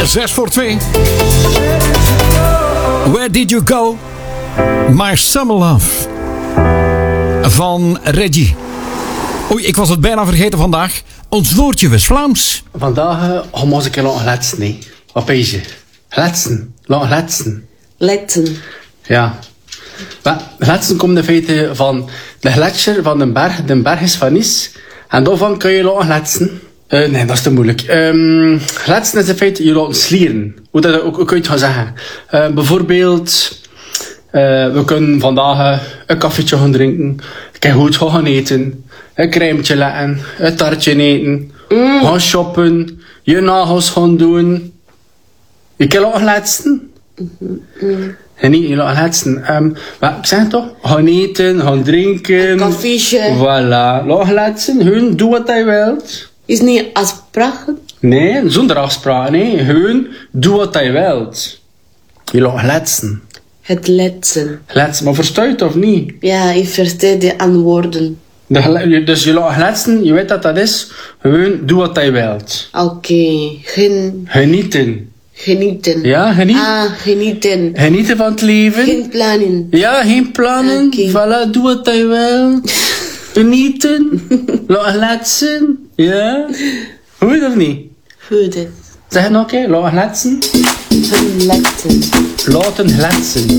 6 voor 2. Where did you go? My Summer Love. Van Reggie. Oei, ik was het bijna vergeten vandaag. Ons woordje was Vlaams. Vandaag gaan we eens een keer laten letsen, nee. Wat pees je? Letsen. Laten letsen. Letten. Ja. Maar letsen komt in feite van de gletsjer van de berg is van Nice. En daarvan kun je laten letsen. Nee, dat is te moeilijk. Letsen is in feite je laten slieren. Hoe kun je het gaan zeggen? Bijvoorbeeld, we kunnen vandaag een koffietje gaan drinken. Een keer goed gaan eten. Een crèmetje letten. Een taartje eten. Gaan shoppen. Je nagels gaan doen. Je kan laten letsen. En niet, je laten letsen. Maar ik zeg toch? Gaan eten, gaan drinken. Een koffietje. Voilà. Laten letsen. Hun, doe wat hij wilt. Is niet afspraken? Nee, zonder afspraak. Nee, hun, doe wat hij wilt. Je laat letsen. Het letsen. Letsen, maar versta je het of niet? Ja, ik versta de antwoorden. Dus je laat letsen, je weet dat dat is. Gewoon, doe wat hij wilt. Oké. Genieten. Genieten. Ja, genieten. Genieten. Genieten van het leven. Geen plannen. Ja, geen plannen. Oké. Voilà, doe wat hij wilt. Genieten. Laat letsen. Ja. Goed of niet? Goed. Zeg het nog een keer. Laat letsen. Letten. Laten letsen.